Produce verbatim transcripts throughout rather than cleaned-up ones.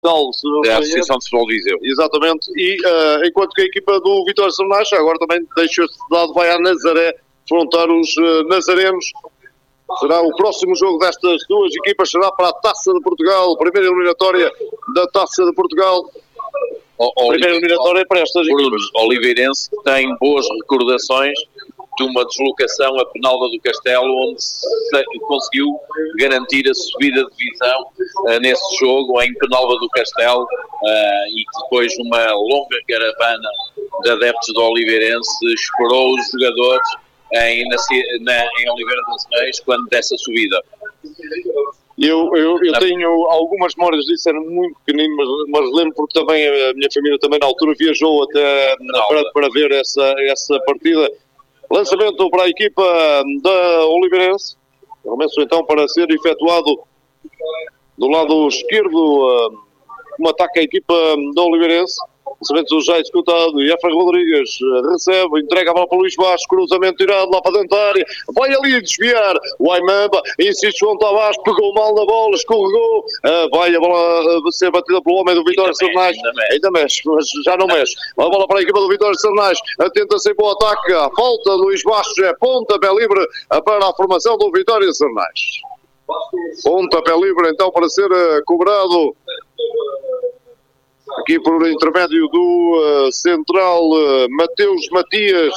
Tal, da Associação de Futebol de Viseu. Exatamente, e uh, enquanto que a equipa do Vitória Sernacha agora também deixa este dado, vai à Nazaré enfrentar os uh, nazarenos. Será o próximo jogo destas duas equipas, será para a Taça de Portugal, primeira eliminatória da Taça de Portugal. O, primeira eliminatória para estas equipas. O Oliveirense tem boas recordações de uma deslocação a Penalva do Castelo, onde se conseguiu garantir a subida de divisão uh, nesse jogo em Penalva do Castelo, uh, e depois uma longa caravana de adeptos do Oliveirense esperou os jogadores em, na, na, em Oliveira das Reis quando dessa subida. Eu, eu, eu tenho algumas memórias disso, era muito pequenino, mas, mas lembro porque também a minha família também na altura viajou até para, para ver essa, essa partida. Lançamento para a equipa da Oliveirense. Começo então para ser efetuado do lado esquerdo, um ataque à equipa da Oliveirense. Lançamento já executado. Efra Rodrigues recebe, entrega a bola para o Luís Bastos. Cruzamento tirado lá para dentro da área. Vai ali desviar. O Aimamba insiste João Tavares. Pegou mal na bola, escorregou. Vai a bola ser batida pelo homem do Vitória Sernacha. Ainda mexe, mas já não mexe. A bola para a equipa do Vitória Sernacha. Tenta-se para o ataque. A falta do Luís Bastos é pontapé livre para a formação do Vitória Sernacha. Pontapé livre então para ser cobrado aqui por intermédio do uh, central uh, Mateus Matias,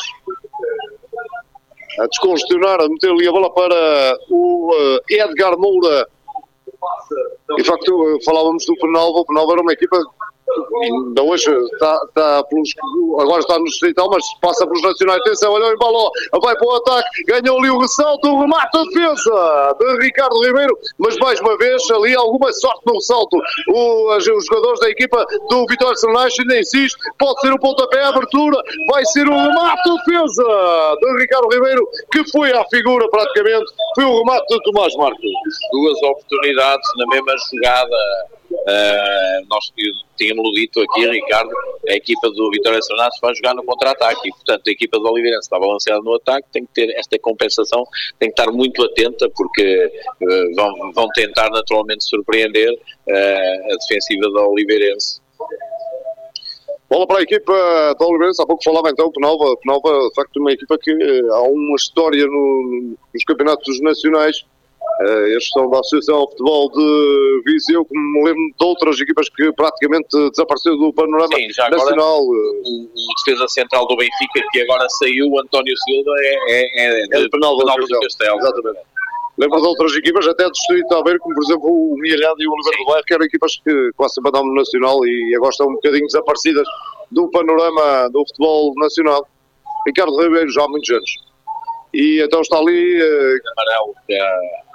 a descongestionar, a meter ali a bola para o uh, Edgar Moura. E de facto falávamos do Penalva. O Penalva era uma equipa ainda hoje está, está pelos, agora está no distrital, mas passa pelos nacionais. Atenção, olhou em balão, vai para o ataque, ganhou ali o ressalto, o remate a defesa de Ricardo Ribeiro, mas mais uma vez ali alguma sorte no ressalto. O, os jogadores da equipa do Vitória Sernacha ainda insiste, pode ser o pontapé, a abertura, vai ser o remate a defesa de Ricardo Ribeiro, que foi à figura praticamente, foi o remate de Tomás Marques. Duas oportunidades na mesma jogada. Uh, nós tínhamos dito aqui, Ricardo, a equipa do Vitória Sernacha vai jogar no contra-ataque e, portanto, a equipa do Oliveirense está balanceada no ataque, tem que ter esta compensação, tem que estar muito atenta, porque uh, vão, vão tentar naturalmente surpreender uh, a defensiva da Oliveirense. Bola para a equipa da Oliveirense. Há pouco falava então Penalva, Penalva de facto uma equipa que uh, há uma história no, nos campeonatos nacionais. Uh, estes são da Associação de Futebol de Viseu, como me lembro de outras equipas que praticamente desapareceram do panorama. Sim, já agora, nacional. O, o defesa central do Benfica, que agora saiu, o António Silva, é, é, é, é de Penalva do, do Castelo. Exatamente. Lembro de outras equipas, até do Distrito de Aveiro, como por exemplo o Mialhado e o Oliveira do Bairro, que eram equipas que quase sempre andavam no Nacional e agora estão um bocadinho desaparecidas do panorama do futebol nacional. Ricardo Ribeiro, já há muitos anos. E então está ali... Uh, amarelo, que é...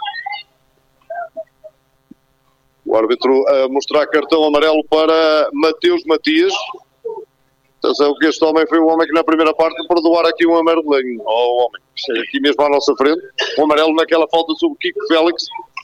O árbitro a mostrar cartão amarelo para Mateus Matias. Atenção que este homem foi o homem que na primeira parte perdoar aqui um amarelinho. Oh, homem, aqui mesmo à nossa frente. Um amarelo naquela falta sobre Kiko Félix.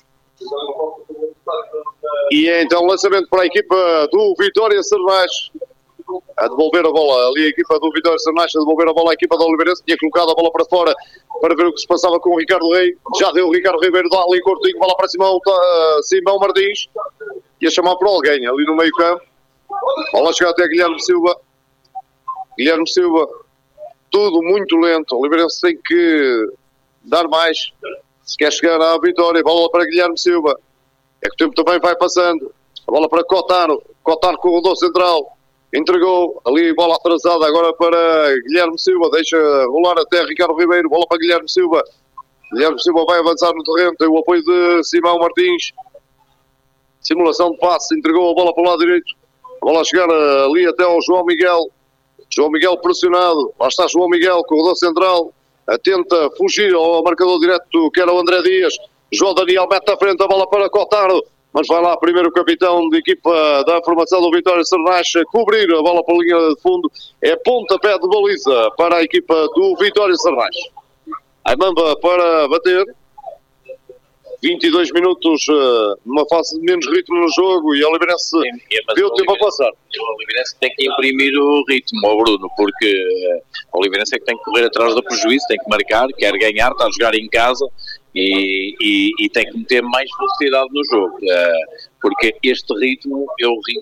E é então lançamento para a equipa do Vitória Sernacha. A devolver a bola, ali a equipa do Vitória Sernacha a devolver a bola à equipa da Oliveirense, tinha colocado a bola para fora para ver o que se passava com o Ricardo Rei, já deu o Ricardo Ribeiro, dá ali curtinho, bola para Simão, uh, Simão Martins, ia chamar por alguém ali no meio campo, bola chega até Guilherme Silva, Guilherme Silva, tudo muito lento, o Oliveirense tem que dar mais, se quer chegar à vitória, bola para Guilherme Silva, é que o tempo também vai passando, a bola para Cotaro, Cotaro com o rodou central, entregou ali, bola atrasada agora para Guilherme Silva, deixa rolar até Ricardo Ribeiro, bola para Guilherme Silva, Guilherme Silva vai avançar no terreno, tem o apoio de Simão Martins, simulação de passe, entregou a bola para o lado direito, a bola a chegar ali até ao João Miguel, João Miguel pressionado, lá está João Miguel, corredor central, tenta fugir ao marcador direto que era o André Dias, João Daniel mete à frente a bola para Cotaro, mas vai lá primeiro o capitão de equipa da formação do Vitória Sernacha cobrir a bola para a linha de fundo. É pontapé de baliza para a equipa do Vitória Sernacha. Aimamba para bater. vinte e dois minutos numa fase de menos ritmo no jogo e a Oliveirense deu tempo a passar. O Oliveirense tem que imprimir o ritmo, oh Bruno, porque o Oliveirense é que tem que correr atrás do prejuízo, tem que marcar, quer ganhar, está a jogar em casa. E, e, e tem que meter mais velocidade no jogo, uh, porque este ritmo, eu